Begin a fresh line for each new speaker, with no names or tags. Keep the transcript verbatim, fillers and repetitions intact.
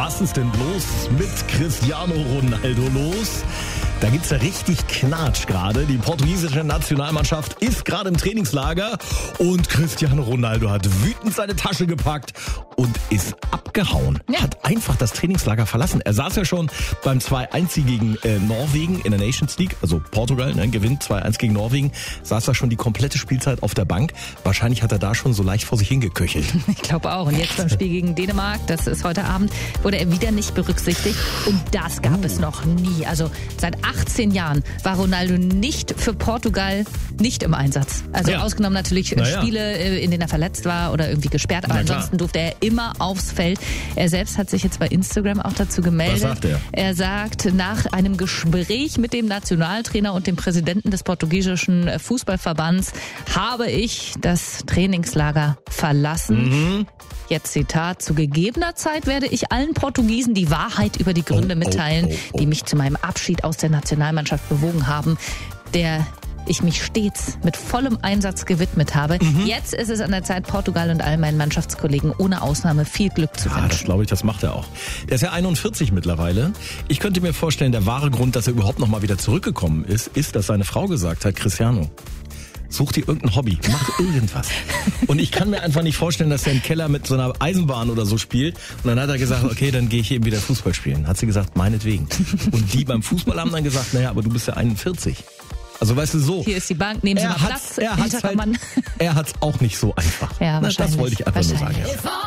Was ist denn los mit Cristiano Ronaldo los? Da gibt's ja richtig Knatsch gerade. Die portugiesische Nationalmannschaft ist gerade im Trainingslager und Cristiano Ronaldo hat wütend seine Tasche gepackt und ist abgehauen.
Ja.
Hat einfach das Trainingslager verlassen. Er saß ja schon beim zwei eins gegen äh, Norwegen in der Nations League, also Portugal, ne, gewinnt zwei eins gegen Norwegen, saß da schon die komplette Spielzeit auf der Bank. Wahrscheinlich hat er da schon so leicht vor sich hingeköchelt.
Ich glaube auch. Und jetzt beim Spiel gegen Dänemark, das ist heute Abend, wurde er wieder nicht berücksichtigt. Und das gab
Uh.
es noch nie. Also seit achtzehn Jahren war Ronaldo nicht für Portugal nicht im Einsatz. Also
Ja.
ausgenommen natürlich
Naja.
Spiele, in denen er verletzt war oder irgendwie gesperrt. Aber
Na klar.
ansonsten durfte er immer aufs Feld. Er selbst hat sich jetzt bei Instagram auch dazu gemeldet.
Was sagt er?
Er sagt, nach einem Gespräch mit dem Nationaltrainer und dem Präsidenten des portugiesischen Fußballverbands habe ich das Trainingslager verlassen.
Mhm.
Jetzt Zitat: Zu gegebener Zeit werde ich allen Portugiesen die Wahrheit über die Gründe
Oh, oh,
mitteilen,
oh, oh.
die mich zu meinem Abschied aus der Nationalmannschaft bewogen haben, der ich mich stets mit vollem Einsatz gewidmet habe.
Mhm.
Jetzt ist es an der Zeit, Portugal und all meinen Mannschaftskollegen ohne Ausnahme viel Glück zu
Ja,
wünschen.
das glaube ich, das macht er auch. Der ist ja einundvierzig mittlerweile. Ich könnte mir vorstellen, der wahre Grund, dass er überhaupt noch mal wieder zurückgekommen ist, ist, dass seine Frau gesagt hat, Cristiano, such dir irgendein Hobby, mach irgendwas. Und ich kann mir einfach nicht vorstellen, dass er im Keller mit so einer Eisenbahn oder so spielt. Und dann hat er gesagt, okay, dann gehe ich eben wieder Fußball spielen. Hat sie gesagt, meinetwegen. Und die beim Fußball haben dann gesagt, naja, aber du bist ja einundvierzig. Also weißt du so.
Hier ist die Bank, nehmen Sie
Er
mal
hat's,
Platz.
er hat's
Älterer
halt,
Mann.
er hat's auch nicht so einfach.
Ja,
Na, das
wahrscheinlich.
wollte ich einfach nur sagen.
Wahrscheinlich.